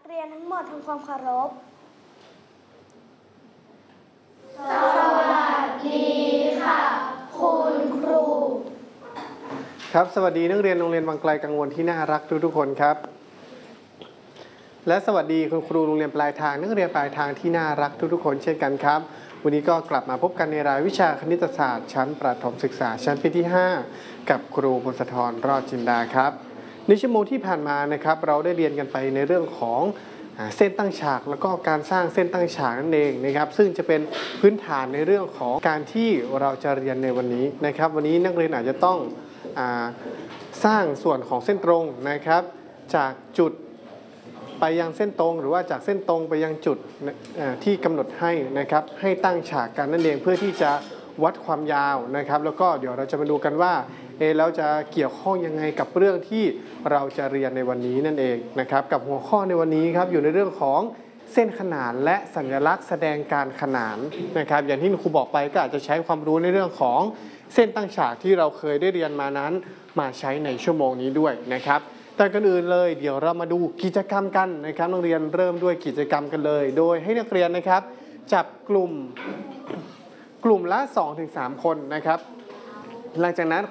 เรียนทั้งหมดทำความเคารพสวัสดีค่ะคุณครูครับสวัสดีนักเรียนโรงเรียนวังไกลกังวลที่น่ารักทุกคนครับและสวัสดีคุณครูโรงเรียนปลายทางนักเรียนปลายทางที่น่ารักทุกคนเช่นกันครับวันนี้ก็กลับมาพบกันในรายวิชาคณิตศาสตร์ชั้นประถมศึกษาชั้นปีที่5กับครูพงศธรรอดจินดาครับในชั่วโมงที่ผ่านมานะครับเราได้เรียนกันไปในเรื่องของเส้นตั้งฉากแล้วก็การสร้างเส้นตั้งฉากนั่นเองนะครับซึ่งจะเป็นพื้นฐานในเรื่องของการที่เราจะเรียนในวันนี้นะครับวันนี้นักเรียนอาจจะต้องสร้างส่วนของเส้นตรงนะครับจากจุดไปยังเส้นตรงหรือว่าจากเส้นตรงไปยังจุดที่กำหนดให้นะครับให้ตั้งฉากกันนั่นเองเพื่อที่จะวัดความยาวนะครับแล้วก็เดี๋ยวเราจะมาดูกันว่าแล้วจะเกี่ยวข้องยังไงกับเรื่องที่เราจะเรียนในวันนี้นั่นเองนะครับกับหัวข้อในวันนี้ครับอยู่ในเรื่องของเส้นขนานและสัญลักษณ์แสดงการขนานนะครับอย่างที่ครูบอกไปก็อาจจะใช้ความรู้ในเรื่องของเส้นตั้งฉากที่เราเคยได้เรียนมานั้นมาใช้ในชั่วโมงนี้ด้วยนะครับแต่ก่อนอื่นเลยเดี๋ยวเรามาดูกิจกรรมกันนะครับนักเรียนเริ่มด้วยกิจกรรมกันเลยโดยให้นักเรียนนะครับจับกลุ่มละ 2-3 คนนะครับหลังจากนั้น